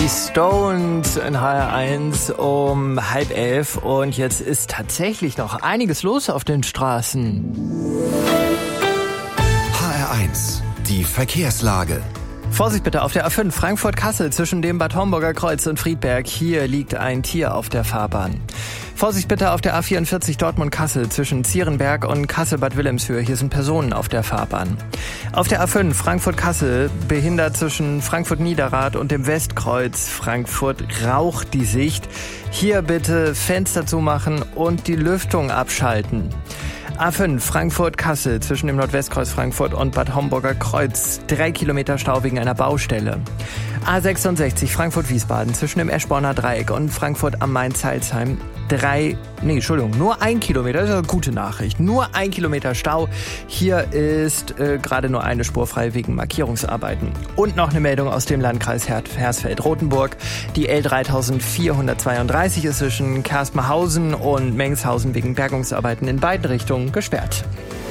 Die Stones in HR1 um 10:30 und jetzt ist tatsächlich noch einiges los auf den Straßen. HR1, die Verkehrslage. Vorsicht bitte auf der A5 Frankfurt-Kassel zwischen dem Bad Homburger Kreuz und Friedberg. Hier liegt ein Tier auf der Fahrbahn. Vorsicht bitte auf der A44 Dortmund-Kassel zwischen Zierenberg und Kassel-Bad Wilhelmshöhe. Hier sind Personen auf der Fahrbahn. Auf der A5 Frankfurt-Kassel behindert zwischen Frankfurt-Niederrad und dem Westkreuz Frankfurt raucht die Sicht. Hier bitte Fenster zumachen und die Lüftung abschalten. A5 Frankfurt-Kassel zwischen dem Nordwestkreuz Frankfurt und Bad Homburger Kreuz. 3 Kilometer Stau wegen einer Baustelle. A66 Frankfurt-Wiesbaden zwischen dem Eschborner Dreieck und Frankfurt am Main-Zeilsheim. Nur 1 Kilometer, das ist eine gute Nachricht. Nur 1 Kilometer Stau. Hier ist gerade nur eine Spur frei wegen Markierungsarbeiten. Und noch eine Meldung aus dem Landkreis Hersfeld-Rotenburg. Die L3432 ist zwischen Kerstmerhausen und Mengshausen wegen Bergungsarbeiten in beiden Richtungen gesperrt.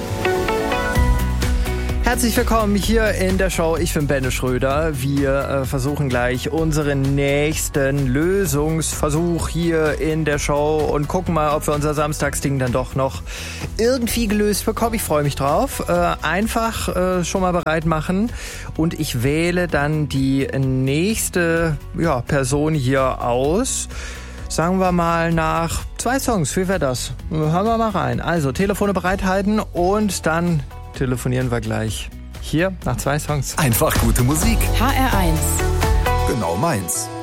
Herzlich willkommen hier in der Show. Ich bin Benne Schröder. Wir versuchen gleich unseren nächsten Lösungsversuch hier in der Show und gucken mal, ob wir unser Samstagsding dann doch noch irgendwie gelöst bekommen. Ich freue mich drauf. Einfach schon mal bereit machen und ich wähle dann die nächste Person hier aus. Sagen wir mal nach 2 Songs. Wie wäre das? Hören wir mal rein. Also Telefone bereithalten und dann telefonieren wir gleich. Hier nach 2 Songs. Einfach gute Musik. HR1. Genau meins.